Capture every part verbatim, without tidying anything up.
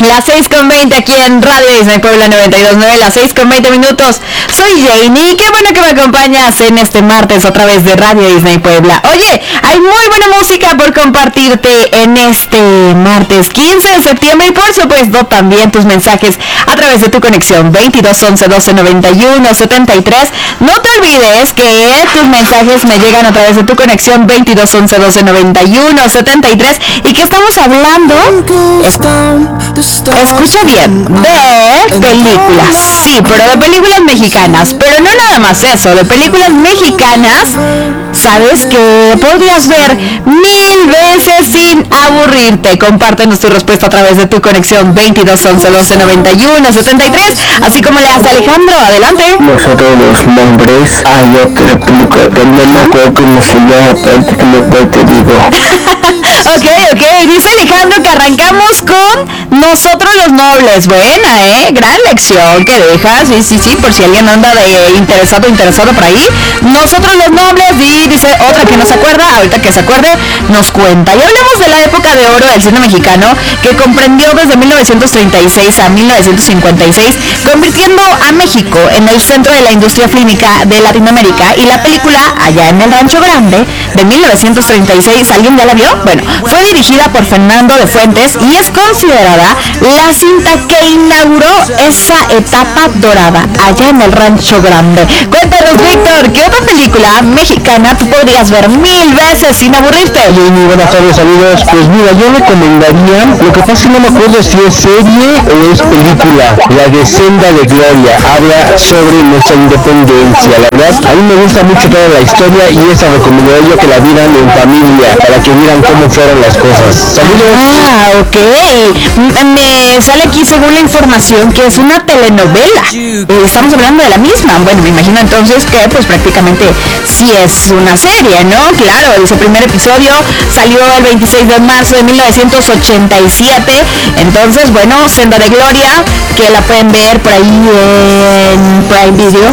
Las seis con veinte aquí en Radio Disney Puebla noventa y dos punto nueve, las seis con veinte minutos. Soy Janie, qué bueno que me acompañas en este martes otra vez de Radio Disney Puebla. Oye, hay muy buena música por compartirte en este martes quince de septiembre y por supuesto también tus mensajes a través de tu conexión veintidós once doce noventa y uno setenta y tres. No te olvides que tus mensajes me llegan a través de tu conexión veintidós once doce noventa y uno setenta y tres y que estamos hablando, escucha bien, de películas, sí, pero de películas mexicanas, pero no nada más eso, de películas mexicanas, sabes que podrías ver mil veces sin aburrirte. Compártenos tu respuesta a través de tu conexión veintidós once doce noventa y uno setenta y tres, así como le hace Alejandro, adelante. Nosotros los nombres, hay otra película, pero no me acuerdo cómo se llama, antes que no te digo. Ok, ok, dice Alejandro que arrancamos con Nosotros los Nobles. Buena, eh, gran lección que dejas, sí, sí, sí, por si alguien anda de interesado, interesado por ahí. Nosotros los Nobles, y dice otra que no se acuerda, ahorita que se acuerde, nos cuenta. Y hablamos de la época de oro del cine mexicano, que comprendió desde mil novecientos treinta y seis a mil novecientos cincuenta y seis, convirtiendo a México en el centro de la industria fílmica de Latinoamérica. Y la película Allá en el Rancho Grande, de mil novecientos treinta y seis, ¿alguien ya la vio? Bueno, fue dirigida por Fernando de Fuentes y es considerada la cinta que inauguró esa etapa dorada, Allá en el Rancho Grande. Cuéntanos, Víctor, ¿qué otra película mexicana tú podrías ver mil veces sin aburrirte? Sí, muy buenas tardes, amigos. Pues mira, yo recomendaría, lo que pasa es que no me acuerdo si es serie o es película, la de Senda de Gloria. Habla sobre nuestra independencia. La verdad, a mí me gusta mucho toda la historia y esa recomendaría yo que la vieran en familia, para que vieran cómo fueron las cosas. ¡Saludos! Ah, ok. Me sale aquí según la información que es una telenovela. Eh, estamos hablando de la misma. Bueno, me imagino entonces que pues prácticamente sí es una serie, ¿no? Claro, ese primer episodio salió el veintiséis de marzo de mil novecientos ochenta y siete. Entonces, bueno, Senda de Gloria, que la pueden ver por ahí en Prime Video.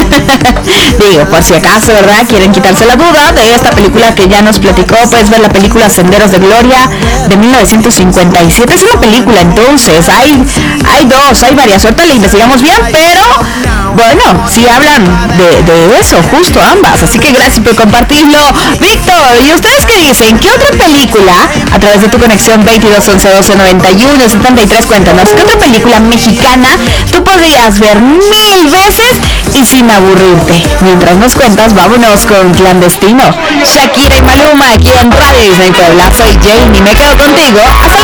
Digo, por si acaso, ¿verdad? Quieren quitarse la duda de esta película que ya nos platicó, puedes ver la película Senderos de Gloria de mil novecientos cincuenta y siete. Es una película, entonces, hay, hay dos, hay varias, ahorita le investigamos bien, pero bueno, sí hablan de, de eso, justo ambas, así que gracias por compartirlo, Víctor. ¿Y ustedes qué dicen? ¿Qué otra película, a través de tu conexión veintidós once doce noventa y uno setenta y tres, cuéntanos, qué otra película mexicana tú podrías ver mil veces y sin aburrirte? Mientras nos cuentas, vámonos con Clandestino, Shakira y Maluma aquí en Radio Disney Puebla. Soy Janie, me quedo contigo hasta